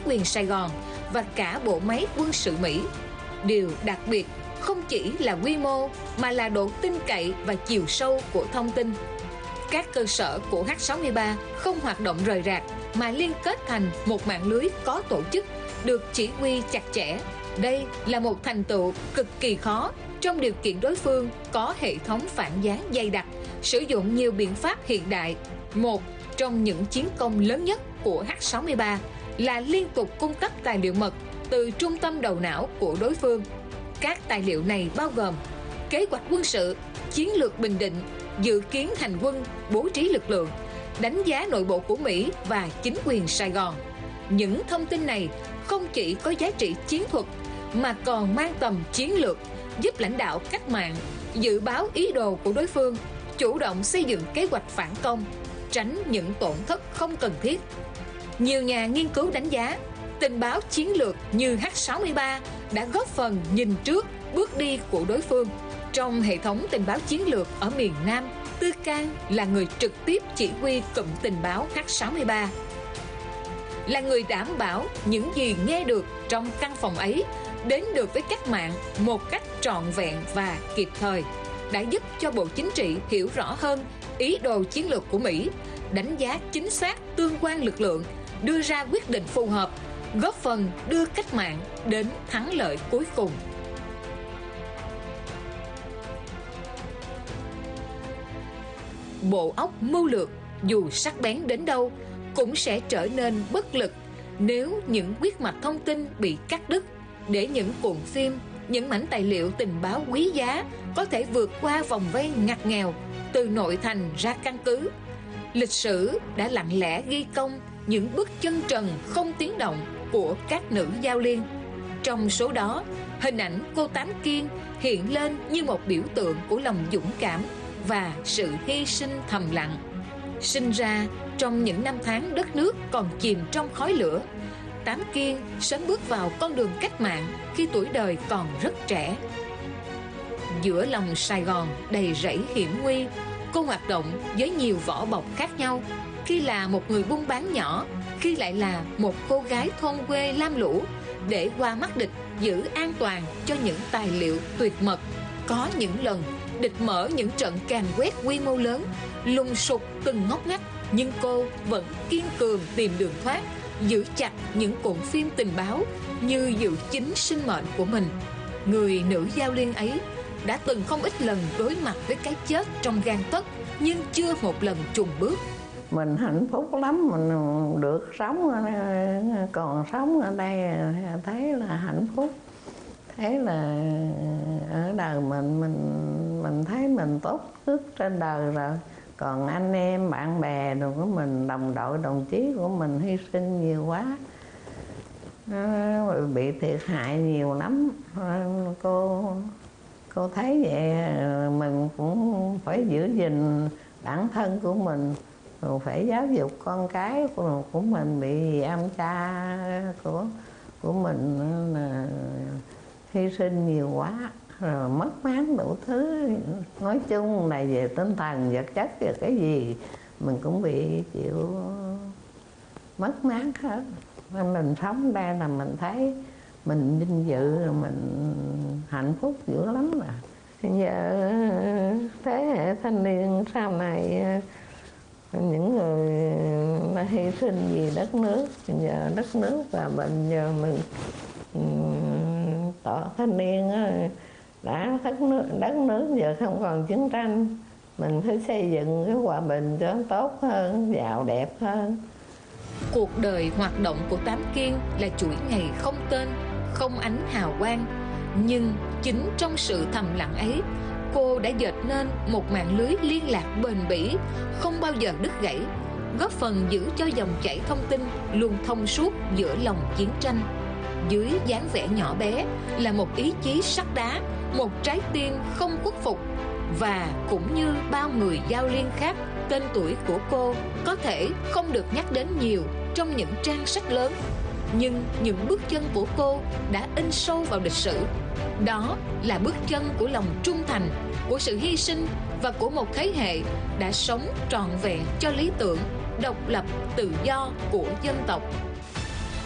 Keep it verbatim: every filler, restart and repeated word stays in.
quyền Sài Gòn và cả bộ máy quân sự Mỹ. Điều đặc biệt không chỉ là quy mô mà là độ tin cậy và chiều sâu của thông tin. Các cơ sở của H sáu mươi ba không hoạt động rời rạc mà liên kết thành một mạng lưới có tổ chức, được chỉ huy chặt chẽ. Đây là một thành tựu cực kỳ khó trong điều kiện đối phương có hệ thống phản gián dày đặc, sử dụng nhiều biện pháp hiện đại. Một trong những chiến công lớn nhất của H sáu mươi ba là liên tục cung cấp tài liệu mật từ trung tâm đầu não của đối phương. Các tài liệu này bao gồm kế hoạch quân sự, chiến lược Bình Định, dự kiến hành quân, bố trí lực lượng, đánh giá nội bộ của Mỹ và chính quyền Sài Gòn. Những thông tin này không chỉ có giá trị chiến thuật mà còn mang tầm chiến lược, giúp lãnh đạo cách mạng dự báo ý đồ của đối phương, chủ động xây dựng kế hoạch phản công, tránh những tổn thất không cần thiết. Nhiều nhà nghiên cứu đánh giá, tình báo chiến lược như H sáu mươi ba đã góp phần nhìn trước bước đi của đối phương. Trong hệ thống tình báo chiến lược ở miền Nam, Tư Can là người trực tiếp chỉ huy cụm tình báo H sáu mươi ba, là người đảm bảo những gì nghe được trong căn phòng ấy đến được với cách mạng một cách trọn vẹn và kịp thời, đã giúp cho Bộ Chính trị hiểu rõ hơn ý đồ chiến lược của Mỹ, đánh giá chính xác tương quan lực lượng, đưa ra quyết định phù hợp, góp phần đưa cách mạng đến thắng lợi cuối cùng. Bộ óc mưu lược dù sắc bén đến đâu cũng sẽ trở nên bất lực nếu những huyết mạch thông tin bị cắt đứt, để những cuộn phim, những mảnh tài liệu tình báo quý giá có thể vượt qua vòng vây ngặt nghèo từ nội thành ra căn cứ. Lịch sử đã lặng lẽ ghi công những bước chân trần không tiếng động của các nữ giao liên. Trong số đó, hình ảnh cô Tám Kiên hiện lên như một biểu tượng của lòng dũng cảm và sự hy sinh thầm lặng. Sinh ra trong những năm tháng đất nước còn chìm trong khói lửa, Tám Kiên sớm bước vào con đường cách mạng khi tuổi đời còn rất trẻ. Giữa lòng Sài Gòn đầy rẫy hiểm nguy, cô hoạt động với nhiều vỏ bọc khác nhau. Khi là một người buôn bán nhỏ, khi lại là một cô gái thôn quê lam lũ, để qua mắt địch giữ an toàn cho những tài liệu tuyệt mật. Có những lần địch mở những trận càn quét quy mô lớn, lùng sục từng ngóc ngách, nhưng cô vẫn kiên cường tìm đường thoát, giữ chặt những cuộn phim tình báo như giữ chính sinh mệnh của mình. Người nữ giao liên ấy đã từng không ít lần đối mặt với cái chết trong gang tấc, nhưng chưa một lần chùn bước. Mình hạnh phúc lắm, mình được sống, còn sống ở đây thấy là hạnh phúc. Thế là ở đời mình mình mình thấy mình tốt nhất trên đời rồi. Còn anh em bạn bè đồ của mình, đồng đội đồng chí của mình hy sinh nhiều quá, bị thiệt hại nhiều lắm. Cô cô thấy vậy mình cũng phải giữ gìn bản thân của mình, rồi phải giáo dục con cái của, của mình bị ông cha của của mình là hy sinh nhiều quá, rồi mất mát đủ thứ. Nói chung là về tinh thần vật chất và cái gì mình cũng bị chịu mất mát hết. Nên mình sống đây là mình thấy mình vinh dự, mình hạnh phúc dữ lắm rồi. Giờ thế hệ thanh niên sau này, những người mà hy sinh vì đất nước, giờ đất nước và mình, giờ mình tỏ thanh niên đã đất nước, đất nước giờ không còn chiến tranh, mình phải xây dựng cái hòa bình cho nó tốt hơn, giàu đẹp hơn. Cuộc đời hoạt động của Tám Kiên là chuỗi ngày không tên, không ánh hào quang, nhưng chính trong sự thầm lặng ấy, cô đã dệt nên một mạng lưới liên lạc bền bỉ, không bao giờ đứt gãy, góp phần giữ cho dòng chảy thông tin luôn thông suốt giữa lòng chiến tranh. Dưới dáng vẻ nhỏ bé là một ý chí sắt đá, một trái tim không khuất phục. Và cũng như bao người giao liên khác, tên tuổi của cô có thể không được nhắc đến nhiều trong những trang sách lớn, nhưng những bước chân của cô đã in sâu vào lịch sử. Đó là bước chân của lòng trung thành, của sự hy sinh và của một thế hệ đã sống trọn vẹn cho lý tưởng độc lập tự do của dân tộc.